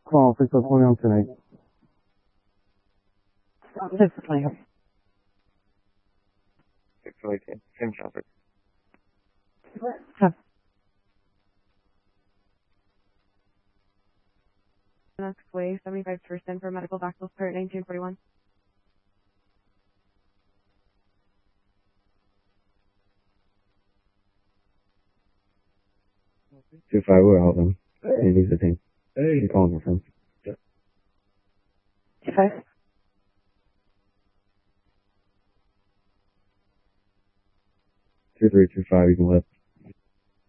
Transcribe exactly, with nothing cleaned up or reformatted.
call for supplemental tonight. This is my six oh eight, same traffic. Have Next way, seventy-five percent for medical backfill part nineteen forty-one. Two five, we're out then. Hey, he's the team. Hey. You're calling your friend. two five. Two three two five, you can lift.